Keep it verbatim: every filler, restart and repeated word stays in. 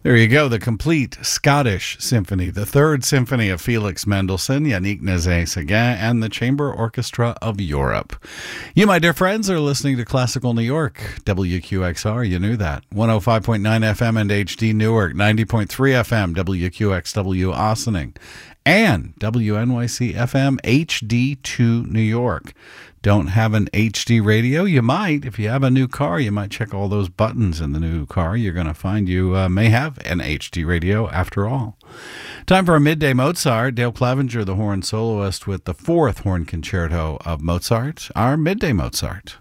There you go, the complete Scottish Symphony, the Third Symphony of Felix Mendelssohn, Yannick Nézet-Séguin, and the Chamber Orchestra of Europe. You, my dear friends, are listening to Classical New York, W Q X R, you knew that. one oh five point nine F M and H D Newark, ninety point three F M, W Q X W Ossining, and W N Y C F M H D two New York. Don't have an H D radio? You might. If you have a new car, you might check all those buttons in the new car. You're going to find you uh, may have an H D radio after all. Time for a Midday Mozart. Dale Clavinger, the horn soloist with the fourth horn concerto of Mozart, our Midday Mozart.